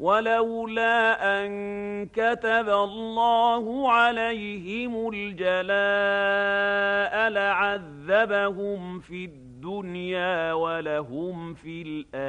وَلَوْلَا أَن كَتَبَ اللَّهُ عَلَيْهِمُ الْجَلَاءَ لَعَذَّبَهُمْ فِي الدُّنْيَا وَلَهُمْ فِي الْآخِرَةِ